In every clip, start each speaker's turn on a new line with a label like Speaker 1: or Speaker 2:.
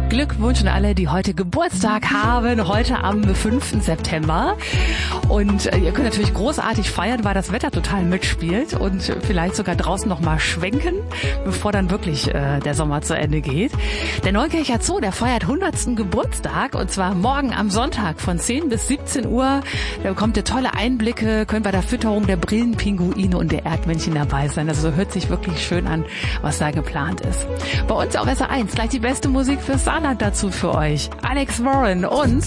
Speaker 1: Glückwunsch an alle, die heute Geburtstag haben, heute am 5. September. Und ihr könnt natürlich großartig feiern, weil das Wetter total mitspielt und vielleicht sogar draußen noch mal schwenken, bevor dann wirklich der Sommer zu Ende geht. Der Neukircher Zoo, der feiert 100. Geburtstag und zwar morgen am Sonntag von 10 bis 17 Uhr. Da bekommt ihr tolle Einblicke, könnt bei der Fütterung der Brillenpinguine und der Erdmännchen dabei sein. Also hört sich wirklich schön an, was da geplant ist. Bei uns auf SR1 gleich die beste Musik fürs Saarland dazu für euch. Alex Warren und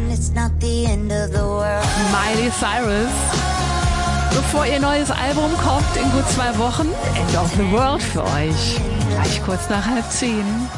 Speaker 1: Miley Cyrus. Bevor ihr neues Album kommt in gut 2 Wochen, End of the World für euch. Gleich kurz nach 9:30.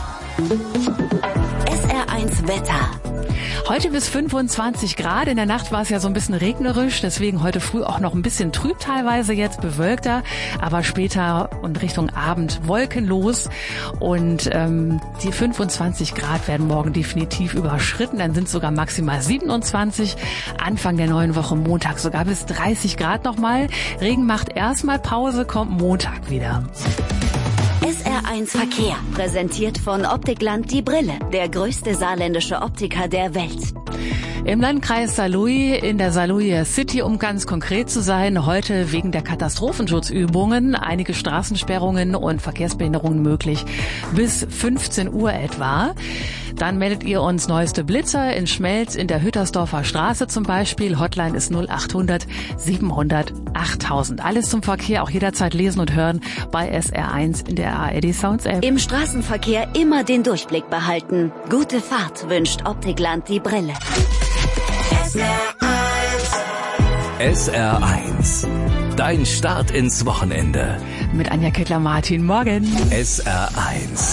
Speaker 2: SR1 Wetter.
Speaker 1: Heute bis 25 Grad. In der Nacht war es ja so ein bisschen regnerisch, deswegen heute früh auch noch ein bisschen trüb teilweise, jetzt bewölkter, aber später und Richtung Abend wolkenlos. Und die 25 Grad werden morgen definitiv überschritten. Dann sind es sogar maximal 27. Anfang der neuen Woche Montag sogar bis 30 Grad nochmal. Regen macht erstmal Pause, kommt Montag wieder.
Speaker 2: SR1 Verkehr, präsentiert von Optikland Die Brille, der größte saarländische Optiker der Welt.
Speaker 1: Im Landkreis Saarlouis, in der Saarlouier City, um ganz konkret zu sein, heute wegen der Katastrophenschutzübungen einige Straßensperrungen und Verkehrsbehinderungen möglich bis 15 Uhr etwa. Dann meldet ihr uns neueste Blitzer in Schmelz in der Hüttersdorfer Straße zum Beispiel. Hotline ist 0800 700 8000. Alles zum Verkehr auch jederzeit lesen und hören bei SR1 in der ARD Sounds App.
Speaker 2: Im Straßenverkehr immer den Durchblick behalten. Gute Fahrt wünscht Optikland Die Brille.
Speaker 3: SR1. Dein Start ins Wochenende.
Speaker 1: Mit Anja Kettler-Martin. Morgen.
Speaker 3: SR1.